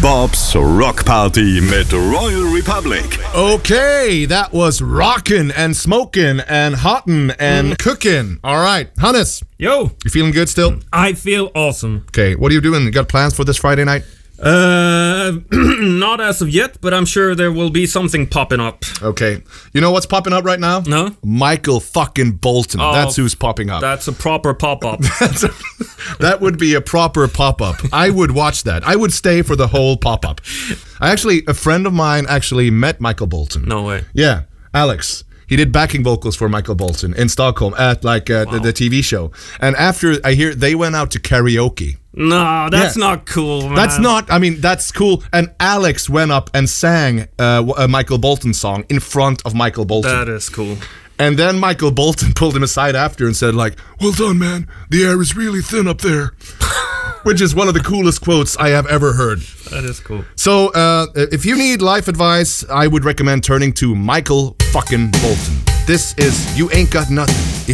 Bobs Rock Party mit Royal Republic. Okay, that was rockin' and smokin' and hottin' and cookin'. All right, Hannes, Yo, you feeling good still? I feel awesome. Okay, what are you doing? You got plans for this Friday night? Not as of yet, but I'm sure there will be something popping up. Okay, you know what's popping up right now? No? Michael fucking Bolton. Oh, That's who's popping up. That's a proper pop-up. That would be a proper pop-up. I would watch that. I would stay for the whole pop-up. A friend of mine actually met Michael Bolton. No way. Yeah, Alex. He did backing vocals for Michael Bolton in Stockholm at the TV show. And after I hear they went out to karaoke. No, that's not cool, man. That's cool. And Alex went up and sang a Michael Bolton song in front of Michael Bolton. That is cool. And then Michael Bolton pulled him aside after and said, like, "Well done, man. The air is really thin up there." Which is one of the coolest quotes I have ever heard. That is cool. So, if you need life advice, I would recommend turning to Michael fucking Bolton. This is You Ain't Got Nothing If